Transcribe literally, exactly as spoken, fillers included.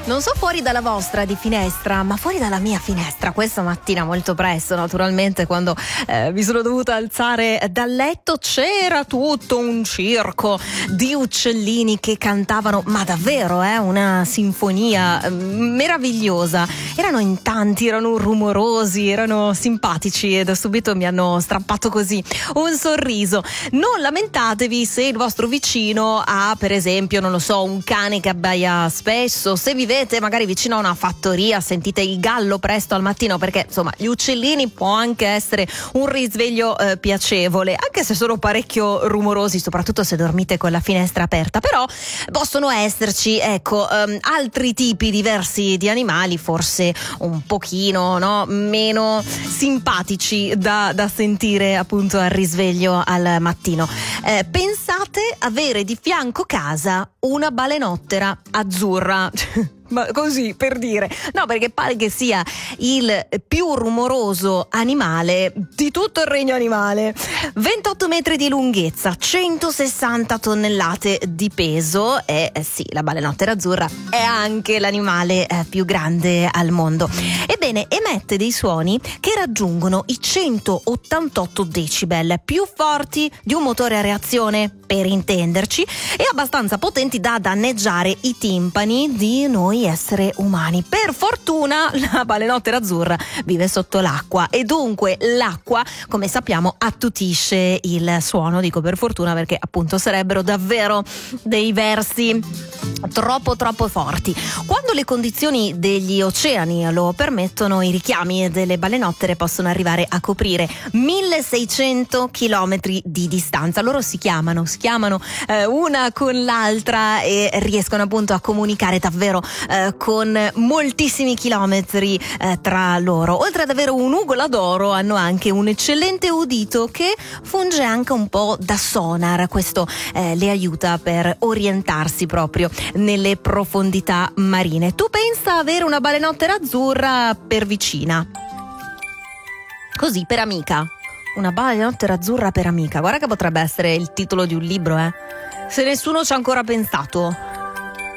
Non so fuori dalla vostra di finestra, ma fuori dalla mia finestra questa mattina molto presto, naturalmente, quando eh, mi sono dovuta alzare dal letto, c'era tutto un circo di uccellini che cantavano, ma davvero, eh, una sinfonia eh, meravigliosa. Erano in tanti, erano rumorosi, erano simpatici e da subito mi hanno strappato così un sorriso. Non lamentatevi se il vostro vicino ha, per esempio, non lo so, un cane che abbaia spesso, se vivete magari vicino a una fattoria, sentite il gallo presto al mattino, perché insomma gli uccellini può anche essere un risveglio eh, piacevole, anche se sono parecchio rumorosi, soprattutto se dormite con la finestra aperta. Però possono esserci, ecco, um, altri tipi diversi di animali, forse un pochino, no, meno simpatici da, da sentire appunto al risveglio al mattino. Eh, pensate avere di fianco casa una balenottera azzurra. Ma così per dire, no, perché pare che sia il più rumoroso animale di tutto il regno animale. ventotto metri di lunghezza, centosessanta tonnellate di peso e eh sì, la balenottera azzurra è anche l'animale eh, più grande al mondo. Ebbene, emette dei suoni che raggiungono i centottantotto decibel, più forti di un motore a reazione, per intenderci, e abbastanza potenti da danneggiare i timpani di noi esseri umani. Per fortuna la balenottera azzurra vive sotto l'acqua e dunque l'acqua, come sappiamo, attutisce il suono. Dico per fortuna perché appunto sarebbero davvero dei versi troppo troppo forti. Quando le condizioni degli oceani lo permettono, i richiami delle balenottere possono arrivare a coprire milleseicento chilometri di distanza. Loro si chiamano si chiamano eh, una con l'altra e riescono appunto a comunicare davvero eh, con moltissimi chilometri eh, tra loro. Oltre ad avere un'ugola d'oro, hanno anche un eccellente udito che funge anche un po' da sonar. Questo eh, le aiuta per orientarsi proprio nelle profondità marine. Tu pensa avere una balenottera azzurra per vicina, così per amica? Una balenottera azzurra per amica. Guarda che potrebbe essere il titolo di un libro, eh. Se nessuno ci ha ancora pensato.